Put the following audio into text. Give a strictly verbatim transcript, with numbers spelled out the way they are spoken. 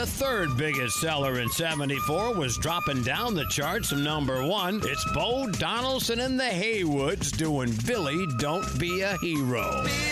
The third biggest seller in seventy-four was dropping down the charts from number one. It's Bo Donaldson and the Haywoods doing Billy Don't Be a Hero.